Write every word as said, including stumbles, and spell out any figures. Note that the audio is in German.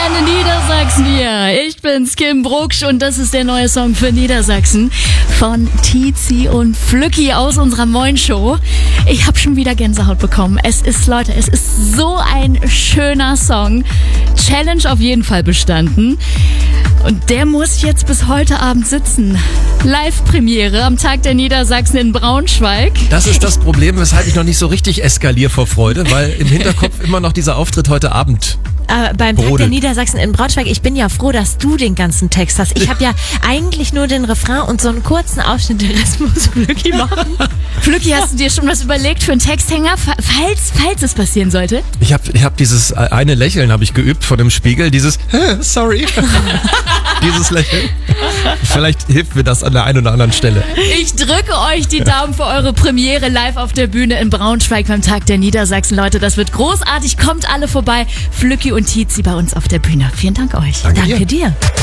Antenne Niedersachsen hier. Ich bin's, Kim Brucksch, und das ist der neue Song für Niedersachsen von Tizi und Flücki aus unserer Moin Show. Ich habe schon wieder Gänsehaut bekommen. Es ist, Leute, es ist so ein schöner Song. Challenge auf jeden Fall bestanden. Und der muss jetzt bis heute Abend sitzen. Live-Premiere am Tag der Niedersachsen in Braunschweig. Das ist das Problem, weshalb ich noch nicht so richtig eskaliere vor Freude, weil im Hinterkopf immer noch dieser Auftritt heute Abend äh, beim Tag brodelt. der Niedersachsen in Braunschweig. Ich bin ja froh, dass du den ganzen Text hast. Ich habe ja eigentlich nur den Refrain und so einen kurzen Ausschnitt, der Rest muss Flücki machen. Flücki, hast du dir schon was überlegt für einen Texthänger, falls, falls es passieren sollte? Ich habe ich hab dieses eine Lächeln habe ich geübt vor dem Spiegel, dieses sorry, dieses Lächeln. Vielleicht hilft mir das an der einen oder anderen Stelle. Ich drücke euch die Daumen für eure Premiere live auf der Bühne in Braunschweig beim Tag der Niedersachsen. Leute, das wird großartig. Kommt alle vorbei. Flücki und Tizi bei uns auf der Bühne. Vielen Dank euch. Danke Danke dir. dir.